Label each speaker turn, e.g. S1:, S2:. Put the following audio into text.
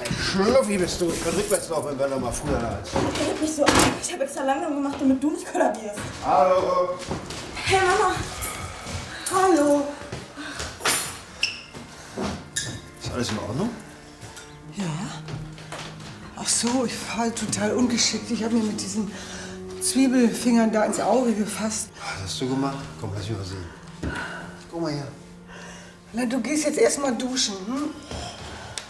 S1: Schluffi bist du. Ich bin rückwärts laufen, wenn du mal früher da ist.
S2: Red mich so an. Ich habe extra langsam gemacht, damit du nicht kollabierst.
S1: Hallo.
S2: Hey Mama. Hallo.
S1: Ist alles in Ordnung?
S3: Ja. Ach so, ich war halt total ungeschickt. Ich habe mir mit diesen Zwiebelfingern da ins Auge gefasst.
S1: Was hast du gemacht? Komm, lass mich mal sehen. Guck mal her.
S3: Na, du gehst jetzt erst mal duschen, hm?